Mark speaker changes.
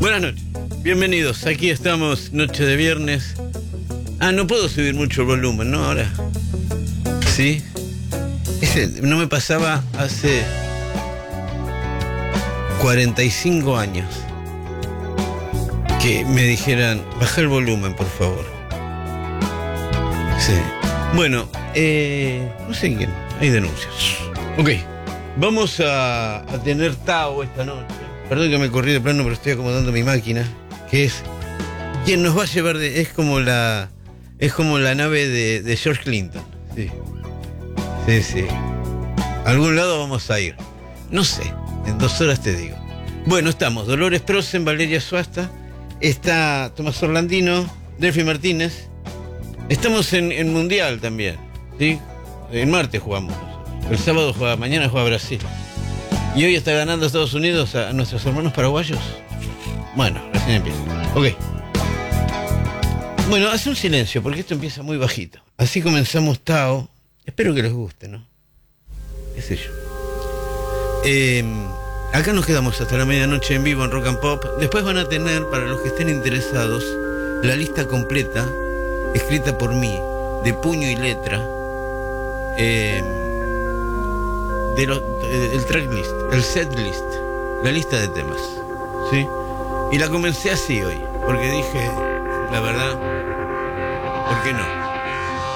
Speaker 1: Buenas noches, bienvenidos, aquí estamos, noche de viernes. No puedo subir mucho el volumen, ¿no? Ahora. ¿Sí? No me pasaba hace 45 años que me dijeran, baja el volumen, por favor. Sí. Bueno, no sé quién, hay denuncias. Ok, vamos a tener Tao esta noche. Perdón que me corrí de plano, pero estoy acomodando mi máquina, que es quien nos va a llevar es como la nave de George Clinton. Sí. Sí. A algún lado vamos a ir. No sé, en 2 horas te digo. Bueno, estamos Dolores Prosen, Valeria Suasta, está Tomás Orlandino, Delphi Martínez. Estamos en Mundial también, ¿sí? El martes jugamos. El sábado mañana juega Brasil. Y hoy está ganando Estados Unidos a nuestros hermanos paraguayos. Bueno, recién empieza. Ok. Bueno, hace un silencio porque esto empieza muy bajito. Así comenzamos Tao. Espero que les guste, ¿no? ¿Qué sé yo? Acá nos quedamos hasta la medianoche en vivo en Rock and Pop. Después van a tener, para los que estén interesados, la lista completa, escrita por mí, de puño y letra, el tracklist, el setlist, la lista de temas, ¿sí? Y la comencé así hoy, porque dije, la verdad, ¿por qué no?